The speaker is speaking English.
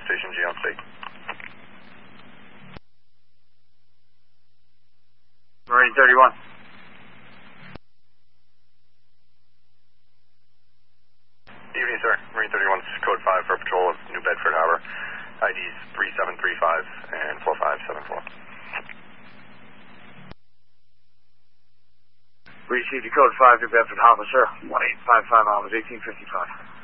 Station G on state. Marine 31. Evening, sir. Marine 31's code 5 for patrol of New Bedford Harbor. IDs 3735 and 4574. We received your code 5, New Bedford Harbor, sir. 1855 hours, 1855.